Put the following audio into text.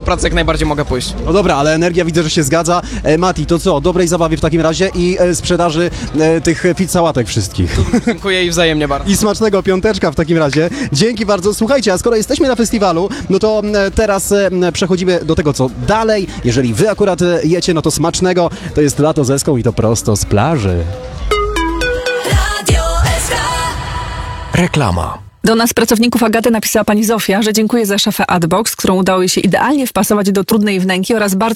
pracy jak najbardziej mogę pójść. No dobra, ale energia widzę, że się zgadza. Mati, to co? Dobrej zabawy w takim razie i sprzedaży tych fit sałatek wszystkich. Dziękuję i wzajemnie bardzo. I smacznego, piąteczka w takim razie. Dzięki bardzo. Słuchajcie, a skoro jesteśmy na festiwalu, no to teraz przechodzimy do tego, co dalej. Jeżeli wy akurat jecie, no to smacznego. To jest Lato z Eską i to prosto z plaży. Reklama. Do nas, pracowników Agaty, napisała pani Zofia, że dziękuję za szafę Adbox, którą udało jej się idealnie wpasować do trudnej wnęki oraz bardzo